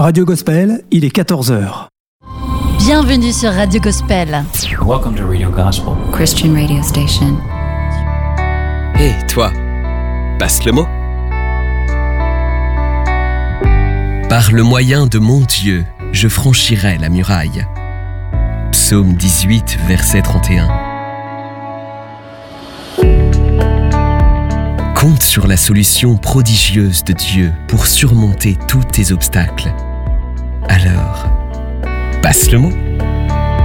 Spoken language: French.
Radio Gospel, il est 14h. Bienvenue sur Radio Gospel. Welcome to Radio Gospel. Christian radio station. Hé, toi, passe le mot. Par le moyen de mon Dieu, je franchirai la muraille. Psaume 18, verset 31. Compte sur la solution prodigieuse de Dieu pour surmonter tous tes obstacles. Alors, passe le mot.